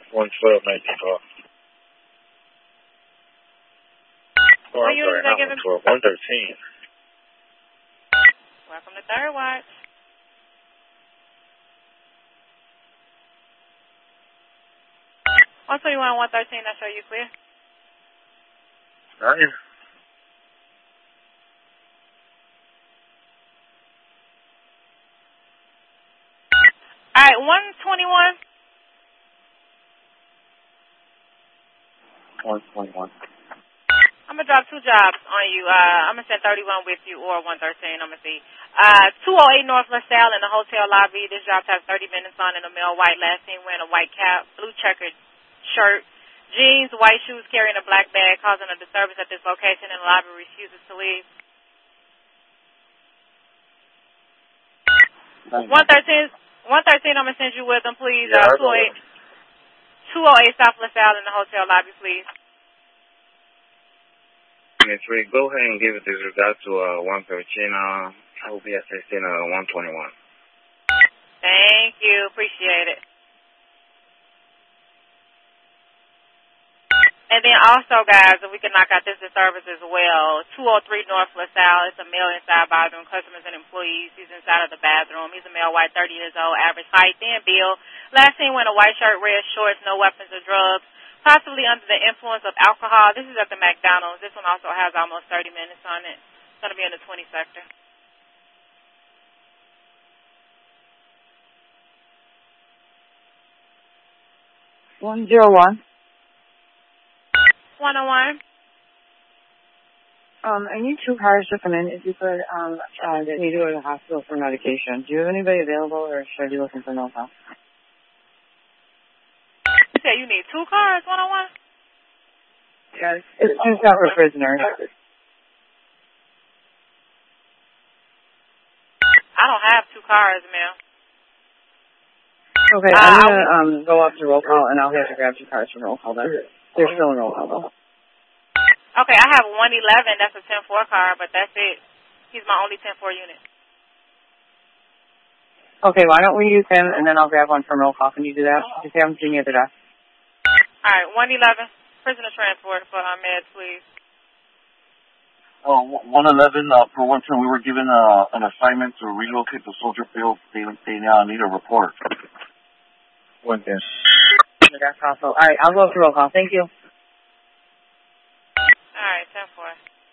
112, 1912. Oh, I'm sorry, not 112, 113. Welcome to Third Watch. Also, you want 113, I'll show you clear. All right. All right, 121. 121. I'm going to drop 2 jobs on you. I'm going to send 31 with you or 113. I'm going to see. 208 North LaSalle in the hotel lobby. This job has 30 minutes on in a male white last seen wearing a white cap, blue checkered shirt, jeans, white shoes, carrying a black bag, causing a disturbance at this location, and the lobby refuses to leave. 113, I'm going to send you with them, please. Yeah, 208 South LaSalle in the hotel lobby, please. Ms. Reed, go ahead and give it disregard to 113. I will be assisting 121. Thank you. Appreciate it. And then also, guys, if we can knock out this disturbance as well, 203 North LaSalle. It's a male inside bathroom, customers and employees. He's inside of the bathroom. He's a male, white, 30 years old, average height, thin build. Last seen wearing a white shirt, red shorts, no weapons or drugs. Possibly under the influence of alcohol. This is at the McDonald's. This one also has almost 30 minutes on it. It's going to be in the 20 sector. One 101. 101. I need 2 cars to come in. If you could, that need to go to the hospital for medication. Do you have anybody available, or should I be looking for no help? You said you need 2 cars, 101? Yes. It's not for prisoners. I don't have 2 cars, ma'am. Okay, I'm going to go up to roll call, and I'll have to grab 2 cars from roll call then. They're still in roll call, though. Okay, I have 111. That's a 10-4 car, but that's it. He's my only 10-4 unit. Okay, why don't we use him, and then I'll grab one from roll call. Can you do that? Just have him see me at the desk. All right, 111. Prisoner transport for meds, please. 111, for one term, we were given an assignment to relocate the soldier field. They now need a report. 110. That's also. All right, I'll go up to roll call. Thank you. All right, 10-4.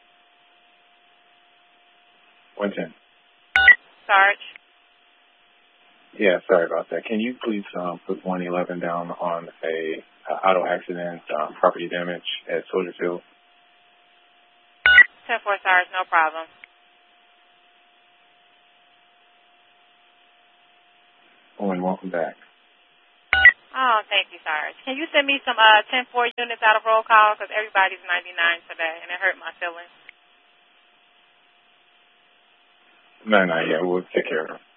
110. Sarge. Yeah, sorry about that. Can you please put 111 down on a auto accident, property damage at Soldier Field? 10-4, Sarge, no problem. Oh, and welcome back. Oh, thank you, Sarge. Can you send me some 10-4 units out of roll call? Because everybody's 99 today, and it hurt my feelings. No, yeah, we'll take care of it.